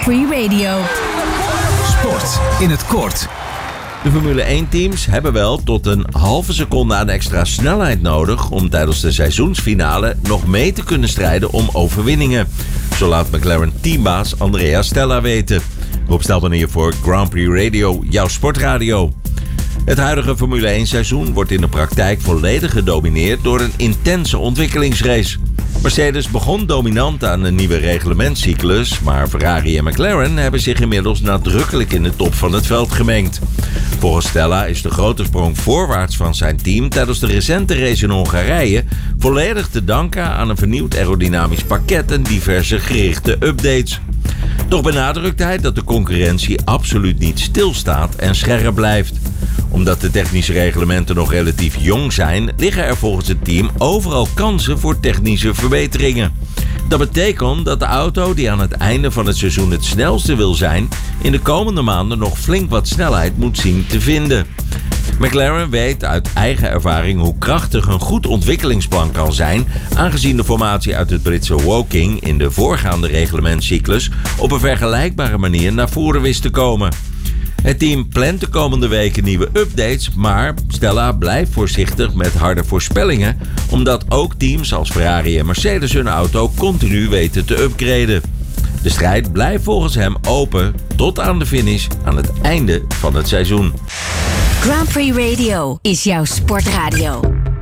Prix Radio. Sport in het kort. De Formule 1-teams hebben wel tot een halve seconde aan extra snelheid nodig om tijdens de seizoensfinale nog mee te kunnen strijden om overwinningen. Zo laat McLaren teambaas Andrea Stella weten. Rob Stelman hier voor Grand Prix Radio, jouw sportradio. Het huidige Formule 1-seizoen wordt in de praktijk volledig gedomineerd door een intense ontwikkelingsrace. Mercedes begon dominant aan een nieuwe reglementscyclus, maar Ferrari en McLaren hebben zich inmiddels nadrukkelijk in de top van het veld gemengd. Volgens Stella is de grote sprong voorwaarts van zijn team tijdens de recente race in Hongarije volledig te danken aan een vernieuwd aerodynamisch pakket en diverse gerichte updates. Toch benadrukt hij dat de concurrentie absoluut niet stilstaat en scherp blijft. Omdat de technische reglementen nog relatief jong zijn, liggen er volgens het team overal kansen voor technische verbeteringen. Dat betekent dat de auto die aan het einde van het seizoen het snelste wil zijn, in de komende maanden nog flink wat snelheid moet zien te vinden. McLaren weet uit eigen ervaring hoe krachtig een goed ontwikkelingsplan kan zijn, aangezien de formatie uit het Britse Woking in de voorgaande reglementscyclus op een vergelijkbare manier naar voren wist te komen. Het team plant de komende weken nieuwe updates, maar Stella blijft voorzichtig met harde voorspellingen, omdat ook teams als Ferrari en Mercedes hun auto continu weten te upgraden. De strijd blijft volgens hem open tot aan de finish aan het einde van het seizoen. Grand Prix Radio is jouw sportradio.